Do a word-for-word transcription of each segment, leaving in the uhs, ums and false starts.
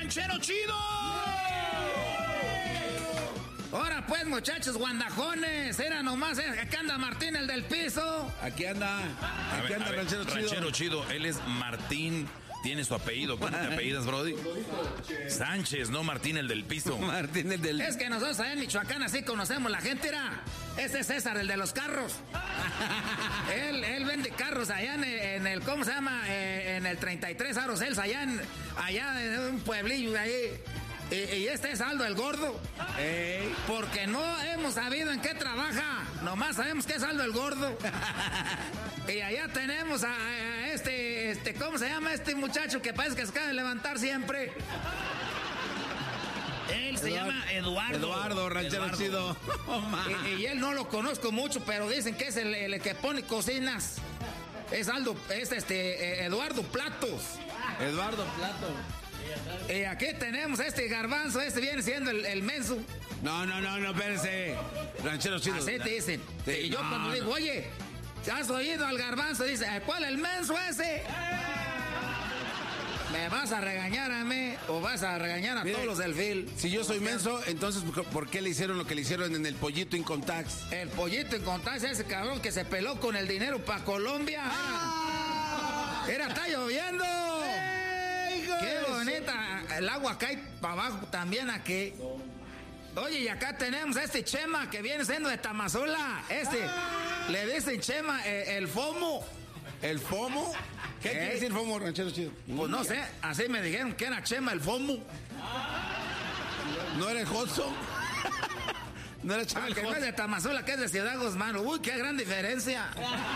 ranchero chido! Ahora pues, muchachos guandajones, era nomás, eh, aquí anda Martín, el del piso. Aquí anda, aquí ver, anda ver, ranchero chido. Ranchero chido, él es Martín, tiene su apellido. ¿Cómo te apellidas, Brody? Sánchez, no Martín, el del piso. Martín, el del... Es que nosotros allá en Michoacán así conocemos la gente, era. Ese es César, el de los carros. él, él vende carros allá en el, en el ¿cómo se llama? Eh, en el treinta y tres Aros Cels, allá en, allá en un pueblillo ahí. Y, y este es Aldo el Gordo. Ey. Porque no hemos sabido en qué trabaja. Nomás sabemos que es Aldo el Gordo. Y allá tenemos a, a este, este, ¿cómo se llama este muchacho que parece que se acaba de levantar siempre? Él se Eduardo, llama Eduardo. Eduardo, ranchero Eduardo. chido. Oh, y, y él no lo conozco mucho, pero dicen que es el, el que pone cocinas. Es Aldo, es este, Eduardo Platos. Eduardo Plato. Y aquí tenemos a este garbanzo, este viene siendo el, el menso. No, no, no, no, espérense. Ranchero chido. Así te dicen. Sí, y yo no, cuando no. digo, oye, ¿has oído al garbanzo? Dice, ¿cuál el menso ese? ¿Me vas a regañar a mí o vas a regañar a Mire, todos los del fil? Si yo soy menso, entonces ¿por qué le hicieron lo que le hicieron en el pollito Incontax? El pollito Incontax, ese cabrón que se peló con el dinero para Colombia. ¡Ah! Era, está lloviendo. Qué bonita. El agua cae para abajo también aquí. Oye, y acá tenemos a este Chema que viene siendo de Tamazula. Este, ¡Ah! le dicen Chema eh, el FOMO. ¿El FOMO? ¿Qué ¿Eh? quiere decir FOMO, ranchero chido? Pues no sé, así me dijeron que era Chema el FOMO. ¿No era el Hudson? ¿No era Chema Ah, el que no es Hudson? de Tamazula, que es de Ciudad Guzmán. Uy, qué gran diferencia.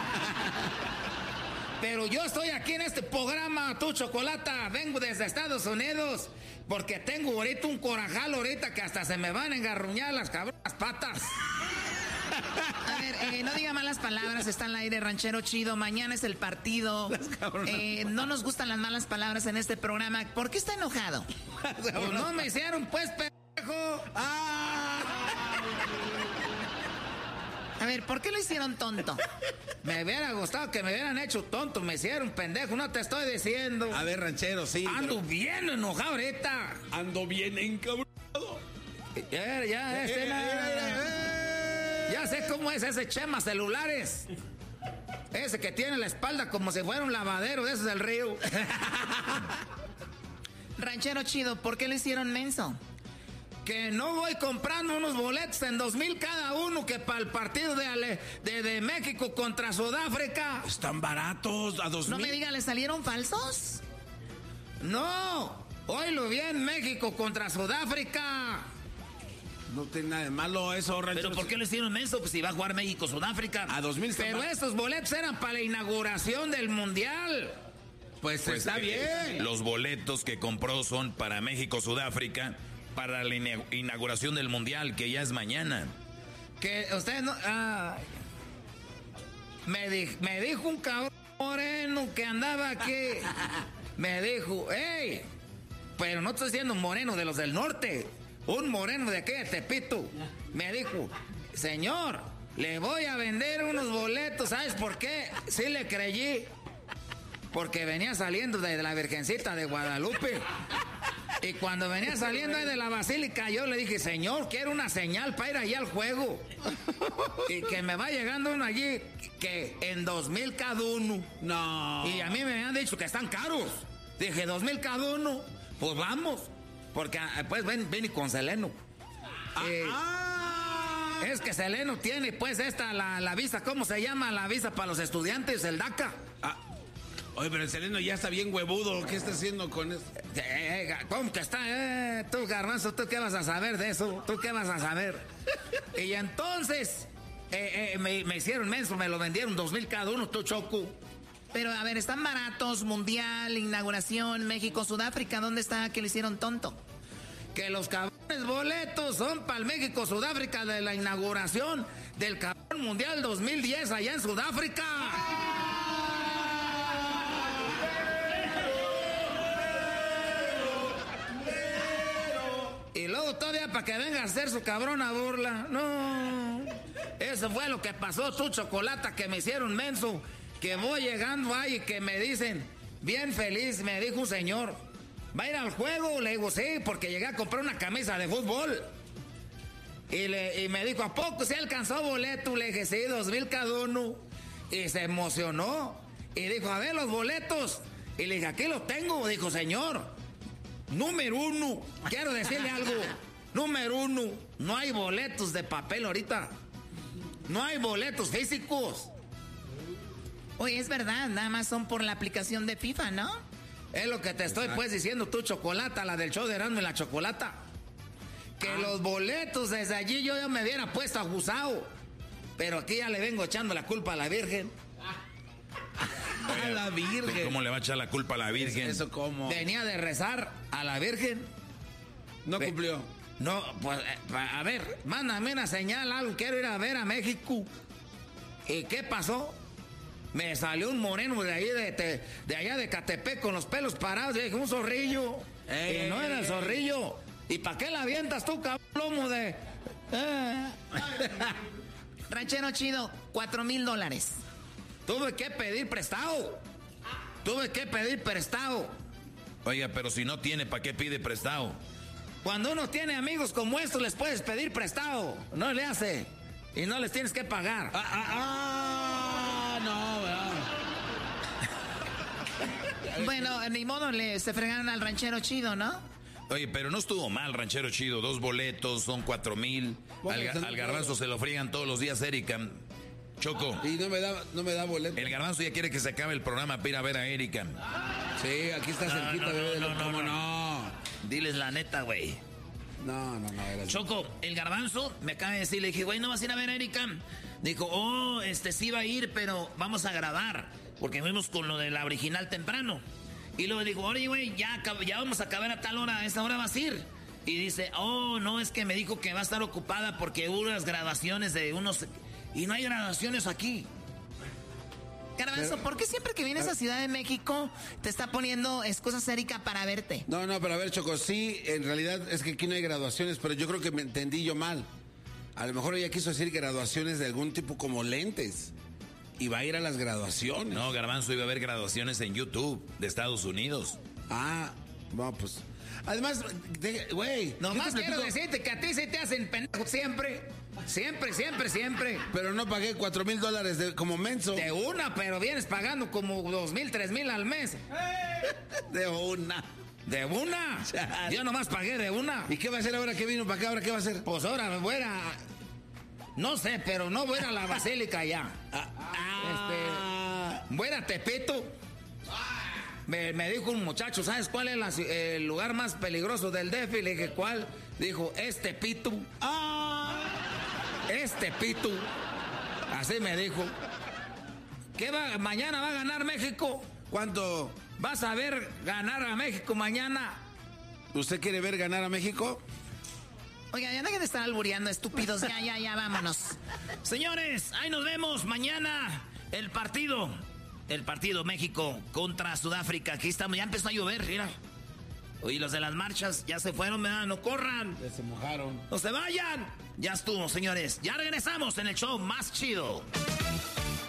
Pero yo estoy aquí en este programa, tu chocolata. Vengo desde Estados Unidos porque tengo ahorita un corajal ahorita que hasta se me van a engarruñar las cabronas patas. A ver, eh, no diga malas palabras, está al aire ranchero chido, mañana es el partido. Eh, no nos gustan las malas palabras en este programa. ¿Por qué está enojado? Pues no me hicieron pues, pendejo. ¡Ah! A ver, ¿por qué lo hicieron tonto? Me hubiera gustado que me hubieran hecho tonto, me hicieron pendejo, no te estoy diciendo. A ver, ranchero, sí. Ando pero- bien enojado ahorita. Ando bien encabronado. Ya, ya, este Eh, nada. eh, eh. Ya sé cómo es ese Chema celulares. Ese que tiene la espalda como si fuera un lavadero de esos del río. Ranchero chido, ¿por qué lo hicieron menso? Que no voy comprando unos boletos en dos mil cada uno que para el partido de, Ale- de, de México contra Sudáfrica. Están baratos, a dos No mil. me diga, ¿le salieron falsos? No, hoy lo vi en México contra Sudáfrica. No tiene nada de malo eso, ranchero. ¿Pero por qué lo hicieron menso? Pues si va a jugar México-Sudáfrica. A dos mil. Pero estos boletos eran para la inauguración del Mundial. Pues, Pues, está eh, bien. Los boletos que compró son para México-Sudáfrica, para la ina- inauguración del Mundial, que ya es mañana. Que usted no... ah, me, di- me dijo un cabrón moreno que andaba aquí. Me dijo, hey, pero no estoy diciendo moreno de los del norte. Un moreno de aquí de Tepito. Me dijo, señor, le voy a vender unos boletos. ¿Sabes por qué? Sí le creí. Porque venía saliendo de la Virgencita de Guadalupe. Y cuando venía saliendo ahí de la basílica, yo le dije, señor, quiero una señal para ir allá al juego. Y que me va llegando uno allí que en dos mil cada uno. No. Y a mí me habían dicho que están caros. Dije, dos mil cada uno. Pues vamos. Porque ah, pues ven, ven y con Seleno. Eh, Ah. es que Seleno tiene pues esta, la, la visa, ¿cómo se llama? La visa para los estudiantes, el DACA. Ah. Oye, pero el Seleno ya está bien huevudo. ¿Qué está haciendo con eso? Eh, eh, ¿Cómo que está? Eh, tú, Garbanzo, ¿tú qué vas a saber de eso? ¿Tú qué vas a saber? Y entonces, eh, eh, me, me hicieron menso, me lo vendieron dos mil cada uno, tú, Choco. Pero a ver, están baratos, Mundial, inauguración, México, Sudáfrica, ¿dónde está que le hicieron tonto? Que los cabrones boletos son para el México, Sudáfrica de la inauguración del cabrón Mundial dos mil diez allá en Sudáfrica. Y luego todavía para que venga a hacer su cabrona burla. No. Eso fue lo que pasó, tu chocolata, que me hicieron menso. Que voy llegando ahí y que me dicen, bien feliz, me dijo un señor. ¿va a ir al juego? Le digo, sí, porque llegué a comprar una camisa de fútbol. Y, le, y me dijo, ¿a poco se alcanzó boleto? Le dije, sí, dos mil cada uno. Y se emocionó. Y dijo, a ver los boletos. Y le dije, aquí los tengo. Dijo, señor, número uno, quiero decirle algo. Número uno, no hay boletos de papel ahorita. No hay boletos físicos. Oye, es verdad, nada más son por la aplicación de FIFA, ¿no? Es lo que te estoy pues diciendo tú, Chocolata, la del show de Erasmo y la Chocolata. Que ah. los boletos desde allí yo ya me hubiera puesto abusado. Pero aquí ya le vengo echando la culpa a la Virgen. Oye, a la Virgen. ¿Cómo le va a echar la culpa a la Virgen? ¿Eso cómo? Venía de rezar a la Virgen. No Ve, cumplió. No, pues, a ver, mándame una señal, algo, quiero ir a ver a México. ¿Y qué pasó? Me salió un moreno de ahí, de, de, de allá de Catepec, con los pelos parados, y dije, un zorrillo. Ey, y no era el zorrillo. ¿Y para qué la avientas tú, cabrón, de...? Eh. Ranchero chido, cuatro mil dólares. Tuve que pedir prestado. Tuve que pedir prestado. Oiga, pero si no tiene, ¿para qué pide prestado? Cuando uno tiene amigos como estos, les puedes pedir prestado. No le hace. Y no les tienes que pagar. Ah, ah, ah no, ¿verdad? Bueno, ni modo, le, se fregaron al ranchero chido, ¿no? Oye, pero no estuvo mal, ranchero chido. Dos boletos, son cuatro mil. Al, al garbanzo se lo friegan todos los días, Erika. Choco. Y no me da, no me da boleto. El garbanzo ya quiere que se acabe el programa para ir a ver a Erika. Sí, aquí está cerquita, no, bebé. No, no, ¿Cómo no? no? Diles la neta, güey. No, no, no. Era Choco, el garbanzo me acaba de decir, le dije, güey, ¿no vas a ir a ver a Erika? Dijo, oh, este sí va a ir, pero vamos a grabar. Porque fuimos con lo de la original temprano. Y luego dijo, oye, güey, ya, ya vamos a acabar a tal hora, a esa hora vas a ir. Y dice, oh, no, es que me dijo que va a estar ocupada porque hubo unas graduaciones de unos... Y no hay graduaciones aquí. Garbanzo, ¿por qué siempre que vienes a Ciudad de México te está poniendo excusas Erika para verte? No, no, pero a ver, Choco, sí, en realidad es que aquí no hay graduaciones, pero yo creo que me entendí yo mal. A lo mejor ella quiso decir graduaciones de algún tipo como lentes. Y va a ir a las graduaciones. No, Garbanzo, iba a haber graduaciones en YouTube de Estados Unidos. Ah, bueno, pues... Además, güey... Nomás quiero decirte que a ti se te hacen pendejo siempre. Siempre, siempre, siempre. Pero no pagué cuatro mil dólares de, como menso. De una, pero vienes pagando como dos mil, tres mil al mes. De una. ¿De una? Yo nomás pagué de una. ¿Y qué va a hacer ahora que vino para acá? ¿Ahora qué va a hacer? Pues ahora me voy a... No sé, pero no voy a ir a la basílica ya. Ah. Este, voy a ir a Tepito. Me, me dijo un muchacho, ¿sabes cuál es la, el lugar más peligroso del D F? Le dije, ¿cuál? Dijo, es Tepito. Ah. Es Tepito. Así me dijo. ¿Qué va? ¿Mañana va a ganar México? ¿Cuánto? ¿Vas a ver ganar a México mañana? ¿Usted quiere ver ganar a México? Oiga, ya dejen de estar albureando, estúpidos. Ya, ya, ya, vámonos. Señores, ahí nos vemos mañana. El partido. El partido México contra Sudáfrica. Aquí estamos. Ya empezó a llover, mira. Oye, los de las marchas ya se fueron, ¿verdad? No corran. Ya se mojaron. No se vayan. Ya estuvo, señores. Ya regresamos en el show más chido.